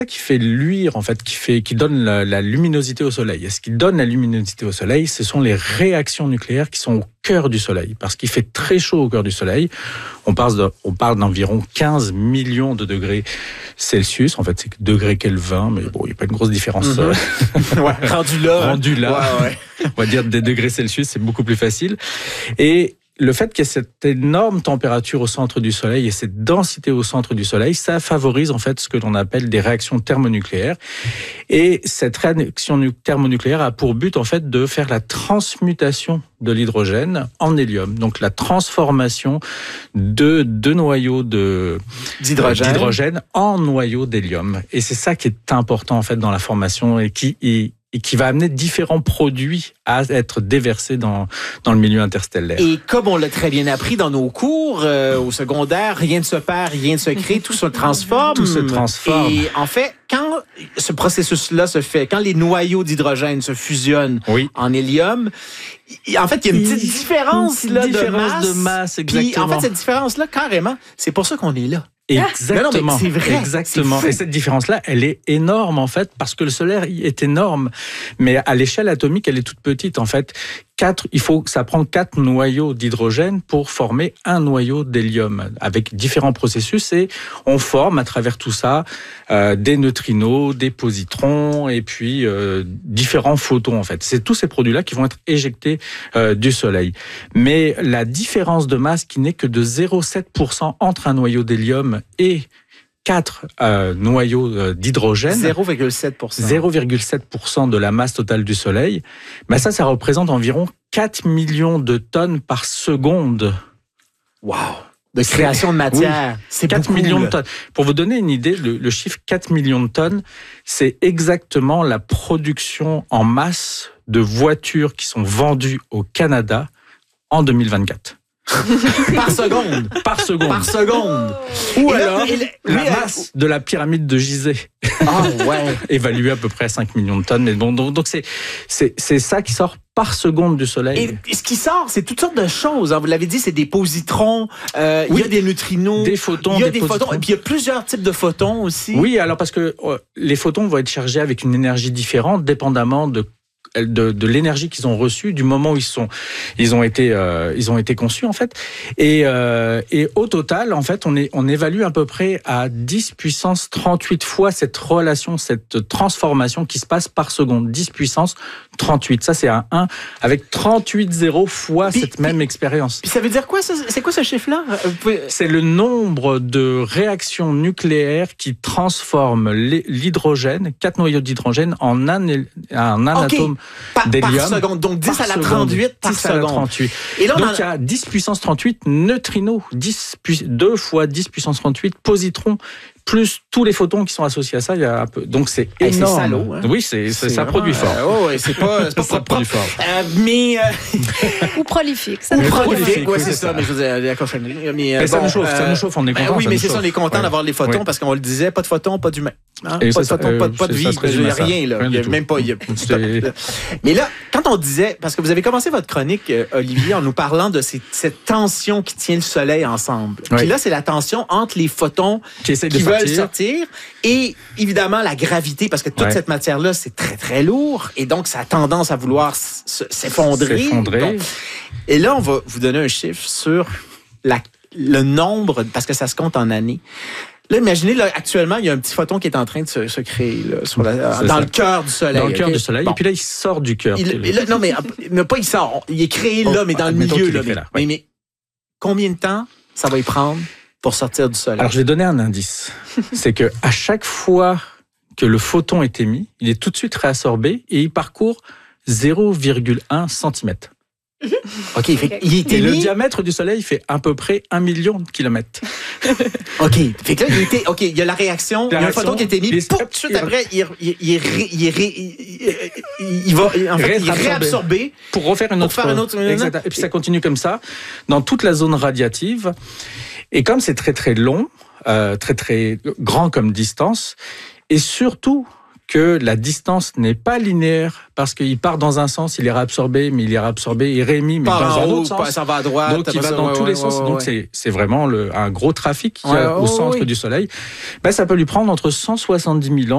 qui fait luire, en fait, qui donne la luminosité au Soleil. Et ce qui donne la luminosité au Soleil, ce sont les réactions nucléaires qui sont au cœur du Soleil. Parce qu'il fait très chaud au cœur du Soleil. On parle d'environ 15 millions de degrés Celsius. En fait, c'est degrés Kelvin, mais bon, il n'y a pas une grosse différence. Rendu là. Ouais. On va dire des degrés Celsius, c'est beaucoup plus facile. Et le fait qu'il y ait cette énorme température au centre du Soleil et cette densité au centre du Soleil, ça favorise en fait ce que l'on appelle des réactions thermonucléaires. Et cette réaction thermonucléaire a pour but en fait de faire la transmutation de l'hydrogène en hélium. Donc la transformation de deux noyaux d'hydrogène en noyaux d'hélium. Et c'est ça qui est important en fait dans la formation et qui va amener différents produits à être déversés dans le milieu interstellaire. Et comme on l'a très bien appris dans nos cours au secondaire, rien ne se perd, rien ne se crée, tout se transforme. Tout se transforme. Et en fait, quand ce processus-là se fait, quand les noyaux d'hydrogène se fusionnent en hélium, en fait, il y a une petite différence de masse. Exactement. Puis, en fait, cette différence-là, carrément, c'est pour ça qu'on est là. Exactement. Non, c'est vrai. Exactement. Et cette différence-là, elle est énorme, en fait, parce que le Soleil est énorme. Mais à l'échelle atomique, elle est toute petite, en fait. Ça prend 4 noyaux d'hydrogène pour former un noyau d'hélium avec différents processus et on forme à travers tout ça des neutrinos, des positrons et puis différents photons, en fait. C'est tous ces produits-là qui vont être éjectés du Soleil. Mais la différence de masse qui n'est que de 0,7% entre un noyau d'hélium et 4 noyaux d'hydrogène. 0,7% de la masse totale du Soleil. Mais ça représente environ 4 millions de tonnes par seconde. Wow! De création de matière. Oui, c'est 4 beaucoup, millions de tonnes. Pour vous donner une idée, le chiffre 4 millions de tonnes, c'est exactement la production en masse de voitures qui sont vendues au Canada en 2024. Par seconde. Ou alors la masse de la pyramide de Gizeh. Évaluée à peu près à 5 millions de tonnes. Mais bon, donc c'est ça qui sort par seconde du Soleil. Et ce qui sort, c'est toutes sortes de choses. Vous l'avez dit, c'est des positrons, il y a des neutrinos, des photons, il y a des photons, et puis il y a plusieurs types de photons aussi. Oui, alors parce que les photons vont être chargés avec une énergie différente, dépendamment de l'énergie qu'ils ont reçue du moment où ils ont été conçus en fait et au total en fait on évalue à peu près à 10 puissance 38 fois cette relation, cette transformation qui se passe par seconde. 10 puissance 38, ça c'est un 1 avec 38 zéros fois cette même expérience. Puis ça veut dire quoi ça? C'est quoi ce chiffre-là? C'est le nombre de réactions nucléaires qui transforment l'hydrogène, 4 noyaux d'hydrogène en un atome d'hélium. Par seconde, donc 10 à la 38 par seconde. 38. Et là, donc il y a 10 puissance 38 neutrinos, 2 fois 10 puissance 38 positrons, plus tous les photons qui sont associés à ça, il y a un peu. Donc c'est énorme. C'est salaud, hein? Oui, ça produit fort. C'est pas ça produit fort. Ou prolifique. Ou prolifique, oui, c'est ça. Mais je veux dire, la cochonnerie. Mais ça nous chauffe, on est content. Oui, mais c'est ça, on est content d'avoir les photons parce qu'on le disait, pas de photons, pas d'humains. Pas de photons, pas de vie. Il n'y a rien, là. Il n'y a même pas. Mais là, quand on disait, parce que vous avez commencé votre chronique, Olivier, en nous parlant de cette tension qui tient le Soleil ensemble. Puis là, c'est la tension entre les photons qui veulent sortir et évidemment la gravité, parce que toute cette matière-là, c'est très, très lourd et donc ça a tendance à vouloir s'effondrer. Donc, et là, on va vous donner un chiffre sur le nombre, parce que ça se compte en années. Là, imaginez, actuellement, il y a un petit photon qui est en train de se créer là, dans le cœur du Soleil. Dans le cœur du Soleil, et puis là, il sort du cœur. Non, mais pas il sort. Il est créé là, mais dans le milieu. Mais combien de temps ça va y prendre pour sortir du Soleil? Alors, je vais donner un indice. C'est que à chaque fois que le photon est émis, il est tout de suite réabsorbé et il parcourt 0,1 cm. OK, il est émis. Et le diamètre du Soleil fait à peu près 1 million de kilomètres. OK. Fait que là, il y a la réaction, il y a un photon qui est émis, tout de suite après, il va réabsorber pour refaire une autre. Exact. Et puis ça continue comme ça dans toute la zone radiative. Et comme c'est très très long, très très grand comme distance, et surtout que la distance n'est pas linéaire parce qu'il part dans un sens, il est réabsorbé, mais il est réabsorbé, il est réémis, mais dans un autre sens. Ça va à droite. Donc il va dans tous les sens. Donc c'est vraiment un gros trafic au centre du Soleil. Ça peut lui prendre entre 170 000 ans